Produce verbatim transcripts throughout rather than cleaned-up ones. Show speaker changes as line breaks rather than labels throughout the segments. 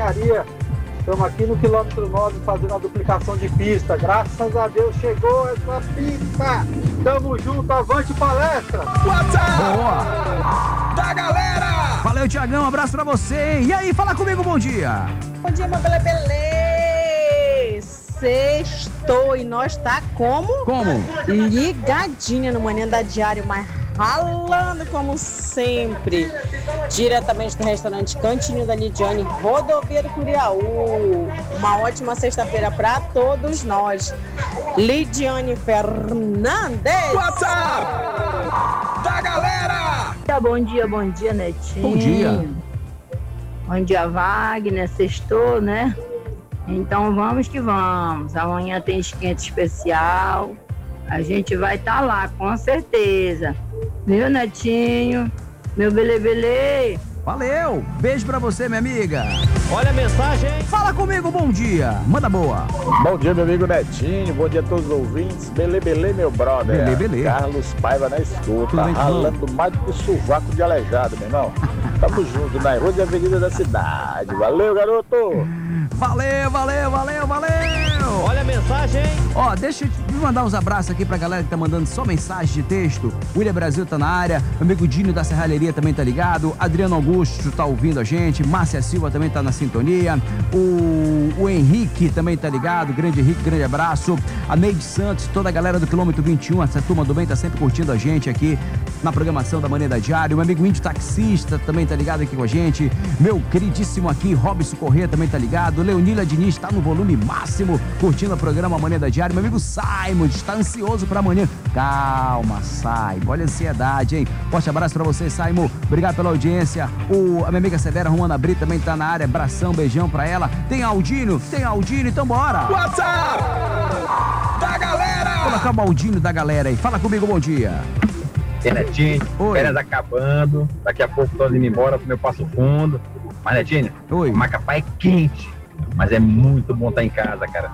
Engenharia. Estamos aqui no quilômetro nove fazendo a duplicação de pista. Graças a Deus chegou essa pista. Tamo junto, avante palestra.
WhatsApp Boa. Da galera.
Valeu, Tiagão, um abraço pra você. E aí, fala comigo, bom dia.
Bom dia, meu beleza. Sextou e nós tá como?
Como?
Ligadinha no Manhã da Diário, mas ralando como sempre. Diretamente do restaurante Cantinho da Lidiane, Rodovia do Curiaú. Uma ótima sexta-feira pra todos nós. Lidiane Fernandes.
WhatsApp da galera.
Bom dia, bom dia, Netinho.
Bom dia.
Bom dia, Wagner. Sextou, né? Então vamos que vamos. Amanhã tem esquenta especial. A gente vai estar tá lá, com certeza. Viu, Netinho? Meu belê-belê.
Valeu. Beijo pra você, minha amiga.
Olha a mensagem.
Fala comigo, bom dia. Manda boa.
Bom dia, meu amigo Netinho. Bom dia a todos os ouvintes. Belê-belê, meu brother.
Belê-belê.
Carlos Paiva na escuta. Tá ralando mais do que sovaco de aleijado, meu irmão. Tamo junto na rua de avenida da cidade. Valeu, garoto.
Valeu, valeu, valeu, valeu.
Olha a mensagem.
Ó, deixa eu te mandar uns abraços aqui pra galera que tá mandando só mensagem de texto. William Brasil tá na área. Meu amigo Dinho da Serralheria também tá ligado. Adriano Augusto tá ouvindo a gente. Márcia Silva também tá na sintonia. O, o Henrique também tá ligado. Grande Henrique, grande abraço. A Neide Santos, toda a galera do quilômetro vinte e um. Essa turma do bem tá sempre curtindo a gente aqui na programação da Manhã da Diário. Meu amigo Índio Taxista também tá ligado aqui com a gente. Meu queridíssimo aqui, Robson Corrêa também tá ligado. Leonília Diniz tá no volume máximo, curtindo o programa Manhã da Diário. Meu amigo Simon está ansioso para amanhã. Calma, Simon. Olha a ansiedade, hein? Forte abraço para você, Simon. Obrigado pela audiência. O, a minha amiga Severa Romana Brito também tá na área. Abração, beijão pra ela. Tem Aldino? Tem Aldino, então bora.
WhatsApp da galera.
Colocar o Aldino da galera aí. Fala comigo, bom dia.
E Netinho, férias acabando. Daqui a pouco tô indo embora pro meu Passo Fundo. Mas, Netinho,
Oi.
o Macapá é quente, mas é muito bom estar em casa, cara.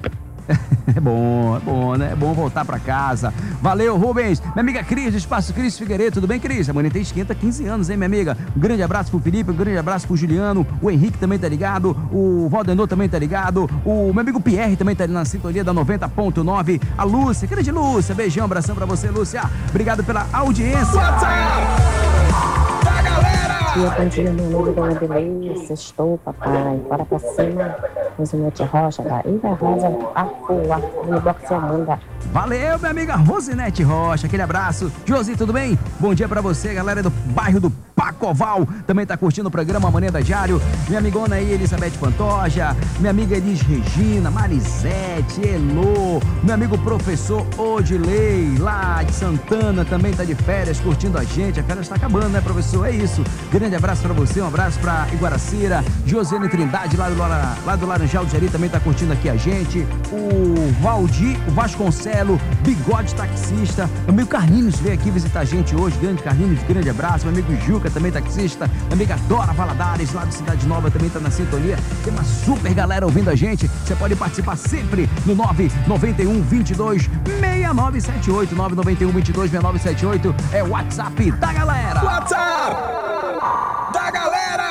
É bom, é bom, né? É bom voltar pra casa. Valeu, Rubens. Minha amiga Cris, do Espaço Cris Figueiredo. Tudo bem, Cris? Amanhã tem esquenta quinze anos, hein, minha amiga? Um grande abraço pro Felipe, um grande abraço pro Juliano. O Henrique também tá ligado. O Valdenor também tá ligado. O meu amigo Pierre também tá ali na sintonia da noventa ponto nove. A Lúcia, grande Lúcia. Beijão, abração pra você, Lúcia. Obrigado pela audiência.
WhatsApp da galera.
Bom dia, meu amigo da beleza. Estou, papai. Bora pra cima. Rosinete Rocha, da Ida Rosa, Arpoa, no Boxe Amanda.
Valeu, minha amiga Rosinete Rocha. Aquele abraço. Josi, tudo bem? Bom dia pra você, galera do bairro do Pacoval. Também tá curtindo o programa Manhã da Diário. Minha amigona aí, Elizabeth Pantoja. Minha amiga Elis Regina, Marisete, Elô. Meu amigo professor Odilei, lá de Santana, também tá de férias, curtindo a gente. A férias tá acabando, né, professor? É isso. Grande abraço pra você, um abraço pra Iguaracira. Josiane Trindade, lá do, Lara, lá do Laranjal do Jari, também tá curtindo aqui a gente. O Valdir, o Vasconcelo, Bigode Taxista. Meu amigo Carlinhos veio aqui visitar a gente hoje. Grande Carlinhos, grande abraço. Meu amigo Juca, também taxista. Minha amiga Dora Valadares, lá de Cidade Nova, também tá na sintonia. Tem uma super galera ouvindo a gente. Você pode participar sempre no nove nove um, vinte e dois, seis nove sete oito. nove nove um, vinte e dois, seis nove sete oito é o WhatsApp da galera.
WhatsApp da galera.